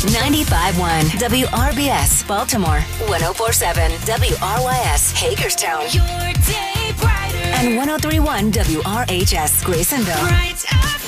95.1 WRBS, Baltimore. 104.7 WRYS, Hagerstown. Your day brighter. And 103.1 WRHS, Grayson.